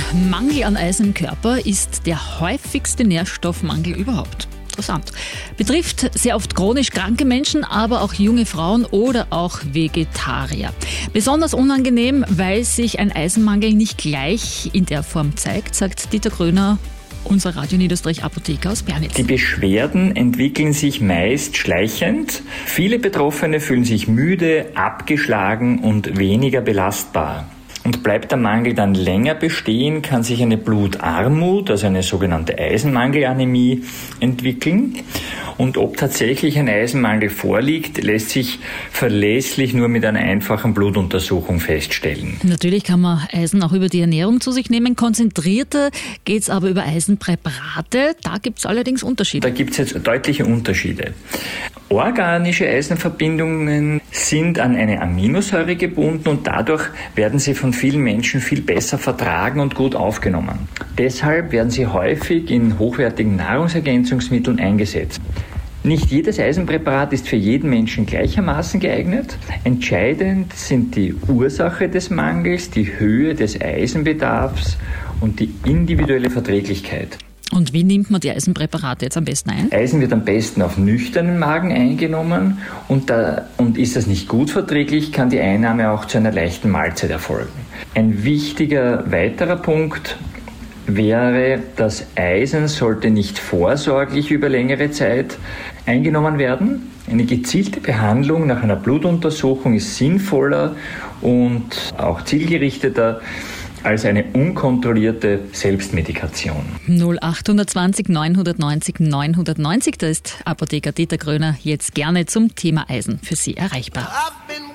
Mangel an Eisen im Körper ist der häufigste Nährstoffmangel überhaupt. Interessant. Betrifft sehr oft chronisch kranke Menschen, aber auch junge Frauen oder auch Vegetarier. Besonders unangenehm, weil sich ein Eisenmangel nicht gleich in der Form zeigt, sagt Dieter Gröner, unser Radio-Apotheker aus Bernitz. Die Beschwerden entwickeln sich meist schleichend. Viele Betroffene fühlen sich müde, abgeschlagen und weniger belastbar. Und bleibt der Mangel dann länger bestehen, kann sich eine Blutarmut, also eine sogenannte Eisenmangelanämie, entwickeln. Und ob tatsächlich ein Eisenmangel vorliegt, lässt sich verlässlich nur mit einer einfachen Blutuntersuchung feststellen. Natürlich kann man Eisen auch über die Ernährung zu sich nehmen. Konzentrierter geht es aber über Eisenpräparate. Da gibt es allerdings Unterschiede. Da gibt es jetzt deutliche Unterschiede. Organische Eisenverbindungen sind an eine Aminosäure gebunden und dadurch werden sie von vielen Menschen viel besser vertragen und gut aufgenommen. Deshalb werden sie häufig in hochwertigen Nahrungsergänzungsmitteln eingesetzt. Nicht jedes Eisenpräparat ist für jeden Menschen gleichermaßen geeignet. Entscheidend sind die Ursache des Mangels, die Höhe des Eisenbedarfs und die individuelle Verträglichkeit. Und wie nimmt man die Eisenpräparate jetzt am besten ein? Eisen wird am besten auf nüchternen Magen eingenommen und ist das nicht gut verträglich, kann die Einnahme auch zu einer leichten Mahlzeit erfolgen. Ein wichtiger weiterer Punkt wäre, das Eisen sollte nicht vorsorglich über längere Zeit eingenommen werden. Eine gezielte Behandlung nach einer Blutuntersuchung ist sinnvoller und auch zielgerichteter als eine unkontrollierte Selbstmedikation. 0820 990 990, da ist Apotheker Dieter Gröner jetzt gerne zum Thema Eisen für Sie erreichbar.